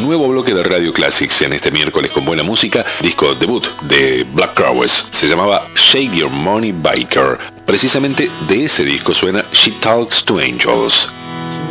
nuevo bloque de Radio Classics en este miércoles con buena música, disco debut de Black Crowes. Se llamaba Shake Your Money Biker. Precisamente de ese disco suena She Talks to Angels.